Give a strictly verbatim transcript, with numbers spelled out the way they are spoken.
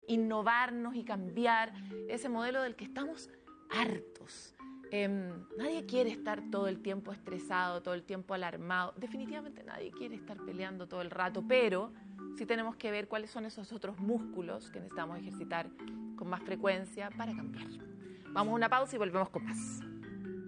innovarnos y cambiar ese modelo del que estamos hartos. Eh, nadie quiere estar todo el tiempo estresado, todo el tiempo alarmado. Definitivamente nadie quiere estar peleando todo el rato, pero sí tenemos que ver cuáles son esos otros músculos que necesitamos ejercitar con más frecuencia para cambiar. Vamos a una pausa y volvemos con más.